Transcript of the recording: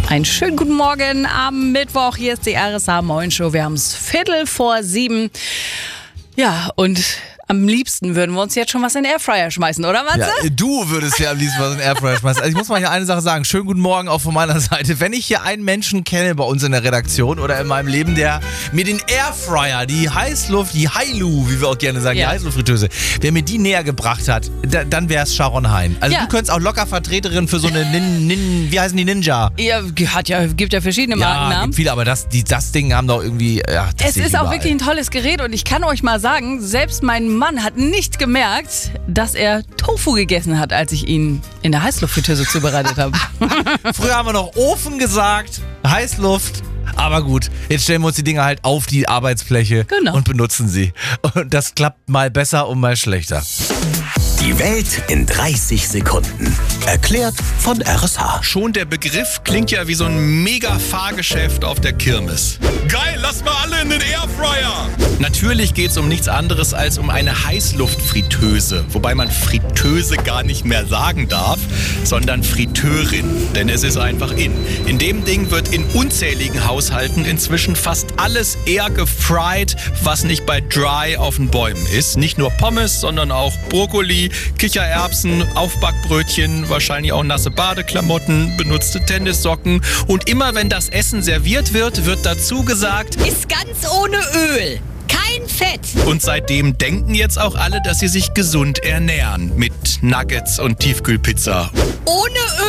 Einen schönen guten Morgen am Mittwoch. Hier ist die RSA Moin Show. Wir haben es 6:15. Ja, und am liebsten würden wir uns jetzt schon was in den Airfryer schmeißen, oder Matze? Ja, du würdest ja am liebsten was in den Airfryer schmeißen. Also ich muss mal hier eine Sache sagen. Schönen guten Morgen auch von meiner Seite. Wenn ich hier einen Menschen kenne bei uns in der Redaktion oder in meinem Leben, der mir den Airfryer, die Heißluft, die Hailu, wie wir auch gerne sagen, die Heißluftfritteuse, wer mir die näher gebracht hat, dann wäre es Sharon Hein. Also du könntest auch locker Vertreterin für so eine wie heißen die, Ninja? Ja, gibt ja verschiedene Markennamen. Gibt viele, aber das Ding haben doch irgendwie, Es ist auch wirklich ein tolles Gerät und ich kann euch mal sagen, selbst mein Mann hat nicht gemerkt, dass er Tofu gegessen hat, als ich ihn in der Heißluftfritteuse zubereitet habe. Früher haben wir noch Ofen gesagt, Heißluft. Aber gut, jetzt stellen wir uns die Dinger halt auf die Arbeitsfläche und benutzen sie. Und das klappt mal besser und mal schlechter. Die Welt in 30 Sekunden. Erklärt von RSH. Schon der Begriff klingt ja wie so ein Mega-Fahrgeschäft auf der Kirmes. Geil, lass mal alle in den Airfryer! Natürlich geht es um nichts anderes als um eine Heißluftfritteuse. Wobei man Fritteuse gar nicht mehr sagen darf, sondern Fritteurin. Denn es ist einfach in. In dem Ding wird in unzähligen Haushalten inzwischen fast alles air gefried, was nicht bei Dry auf den Bäumen ist. Nicht nur Pommes, sondern auch Brokkoli, Kichererbsen, Aufbackbrötchen, wahrscheinlich auch nasse Badeklamotten, benutzte Tennissocken. Und immer wenn das Essen serviert wird, wird dazu gesagt, ist ganz ohne Öl. Kein Fett. Und seitdem denken jetzt auch alle, dass sie sich gesund ernähren. Mit Nuggets und Tiefkühlpizza. Ohne